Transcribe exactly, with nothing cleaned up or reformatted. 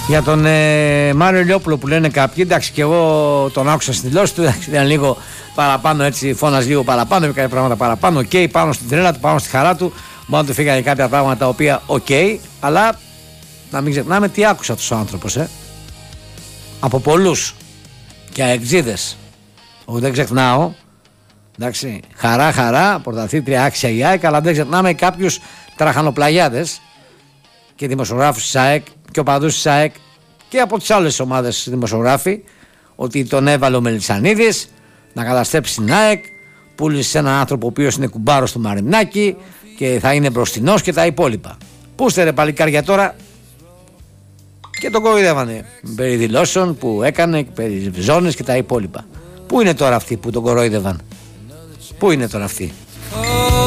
Για τον ε, Μάριο Ηλιόπουλο που λένε κάποιοι, εντάξει, και εγώ τον άκουσα στην δηλώση του, εντάξει, ήταν λίγο παραπάνω, έτσι, φώνας λίγο παραπάνω, έκανε πράγματα παραπάνω. Οκ, okay, πάνω στην τρέλα του, πάνω στη χαρά του. Μπορεί να του φύγανε κάποια πράγματα τα οποία οκ, okay, αλλά να μην ξεχνάμε τι άκουσε αυτός ο άνθρωπος, ε. Από πολλούς και αεξίδες. Όχι, δεν ξεχνάω. Εντάξει, χαρά, χαρά, πρωταθλήτρια άξια η ΑΕΚ, αλλά δεν ξεχνάμε κάποιους τραχανοπλαγιάδες και δημοσιογράφους της ΑΕΚ και οπαδούς της ΑΕΚ και από τις άλλες ομάδες δημοσιογράφοι, ότι τον έβαλε ο Μελισσανίδης να καταστρέψει την ΑΕΚ, πούλησε έναν άνθρωπο ο οποίος είναι κουμπάρος του Μαρινάκη και θα είναι μπροστινός και τα υπόλοιπα. Πού είστε ρε παλικάρια τώρα? Και τον κοροϊδεύανε περί δηλώσεων που έκανε, περί ζώνες και τα υπόλοιπα. Πού είναι τώρα αυτοί που τον κοροϊδεύαν? Πού είναι τώρα αυτοί?